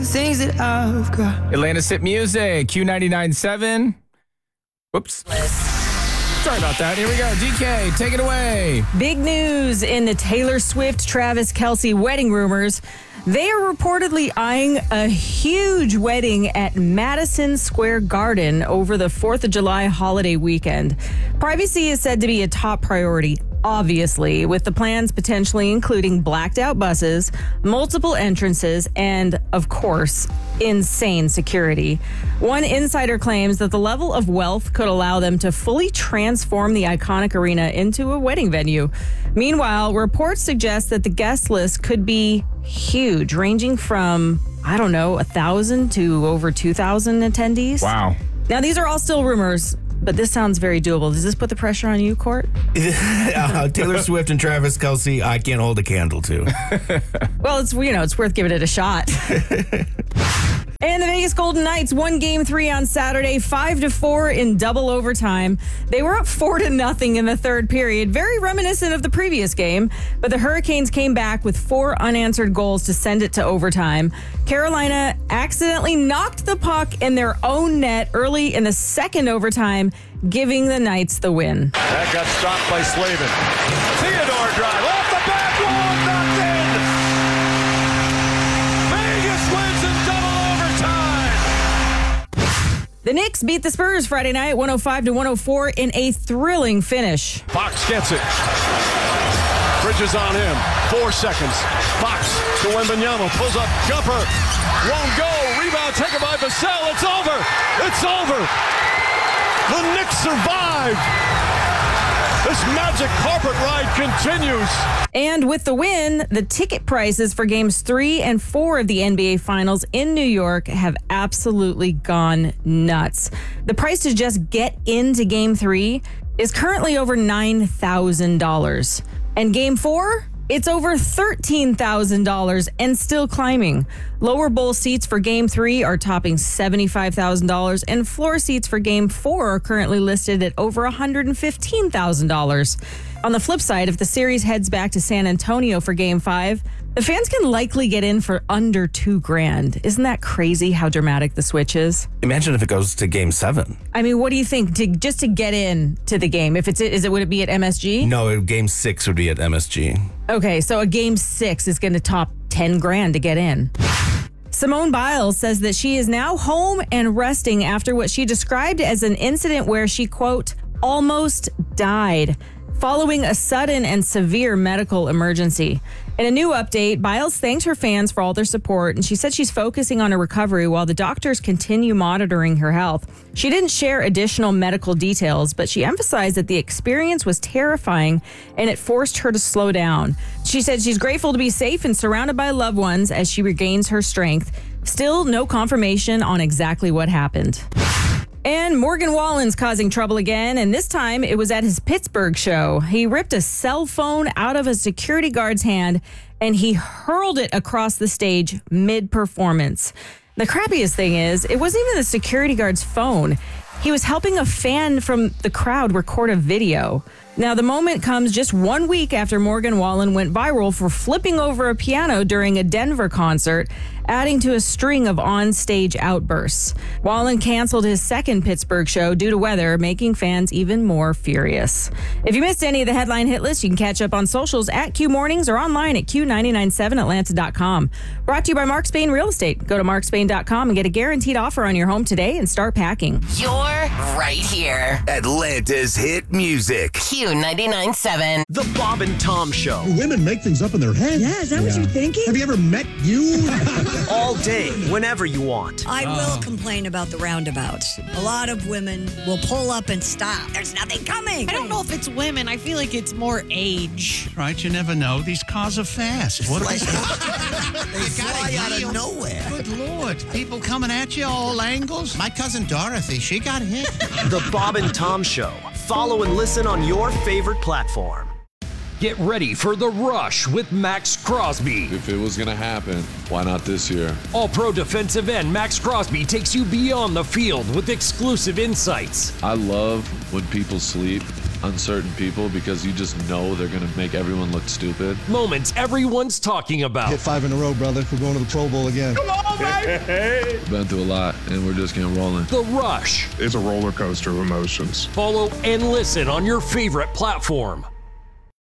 Things that I've got. Atlantis Hit Music, Q99.7. Whoops. Sorry about that. Here we go. DK, take it away. Big news in the Taylor Swift, Travis Kelce wedding rumors. They are reportedly eyeing a huge wedding at Madison Square Garden over the 4th of July holiday weekend. Privacy is said to be a top priority, obviously, with the plans potentially including blacked out buses, multiple entrances, and, of course, insane security. One insider claims that the level of wealth could allow them to fully transform the iconic arena into a wedding venue. Meanwhile, reports suggest that the guest list could be huge, ranging from, 1,000 to over 2,000 attendees. Wow. Now, these are all still rumors, but this sounds very doable. Does this put the pressure on you, Court? Taylor Swift and Travis Kelce, I can't hold a candle to. Well, it's worth giving it a shot. And the Vegas Golden Knights won Game 3 on Saturday, 5-4 in double overtime. They were up 4-0 in the third period, very reminiscent of the previous game. But the Hurricanes came back with 4 unanswered goals to send it to overtime. Carolina accidentally knocked the puck in their own net early in the second overtime, giving the Knights the win. That got stopped by Slavin. Theodore drive off the back wall, knocked in. Vegas wins in double overtime. The Knicks beat the Spurs Friday night, 105-104 in a thrilling finish. Fox gets it. Bridges on him. 4 seconds. Fox to Wembanyama. Pulls up. Jumper. Won't go. Rebound taken by Vassell. It's over. It's over. The Knicks survive. This magic carpet ride continues. And with the win, the ticket prices for games 3 and 4 of the NBA Finals in New York have absolutely gone nuts. The price to just get into game 3 is currently over $9,000. And game 4? It's over $13,000 and still climbing. Lower bowl seats for Game 3 are topping $75,000, and floor seats for Game 4 are currently listed at over $115,000. On the flip side, if the series heads back to San Antonio for Game 5, the fans can likely get in for under $2,000. Isn't that crazy how dramatic the switch is? Imagine if it goes to Game 7. I mean, what do you think just to get in to the game? If would it be at MSG? No, Game 6 would be at MSG. Okay, so a Game 6 is going to top $10,000 to get in. Simone Biles says that she is now home and resting after what she described as an incident where she, quote, almost died following a sudden and severe medical emergency. In a new update, Biles thanked her fans for all their support, and she said she's focusing on her recovery while the doctors continue monitoring her health. She didn't share additional medical details, but she emphasized that the experience was terrifying and it forced her to slow down. She said she's grateful to be safe and surrounded by loved ones as she regains her strength. Still, no confirmation on exactly what happened. And Morgan Wallen's causing trouble again, and this time it was at his Pittsburgh show. He ripped a cell phone out of a security guard's hand and he hurled it across the stage mid-performance. The crappiest thing is, it wasn't even the security guard's phone. He was helping a fan from the crowd record a video. Now, the moment comes just 1 week after Morgan Wallen went viral for flipping over a piano during a Denver concert, adding to a string of on-stage outbursts. Wallen canceled his second Pittsburgh show due to weather, making fans even more furious. If you missed any of the headline hit list, you can catch up on socials at Q Mornings or online at Q997Atlanta.com. Brought to you by Mark Spain Real Estate. Go to markspain.com and get a guaranteed offer on your home today and start packing. You're right here. Atlanta's hit music. Q99.7. The Bob and Tom Show. Women make things up in their head. Yeah, is that what you're thinking? Have you ever met you? All day, whenever you want. I will complain about the roundabouts. A lot of women will pull up and stop. There's nothing coming. I don't know if it's women. I feel like it's more age. Right, you never know. These cars are fast. What are they? They fly out of nowhere. Good Lord. People coming at you all angles. My cousin Dorothy, she got hit. The Bob and Tom Show. Follow and listen on your favorite platform. Get ready for The Rush with Max Crosby. If it was going to happen, why not this year? All-Pro defensive end Max Crosby takes you beyond the field with exclusive insights. I love when people sleep uncertain people because you just know they're going to make everyone look stupid. Moments everyone's talking about. Hit 5 in a row, brother. We're going to the Pro Bowl again. Come on, baby! Been through a lot, and we're just getting rolling. The Rush. It's a roller coaster of emotions. Follow and listen on your favorite platform.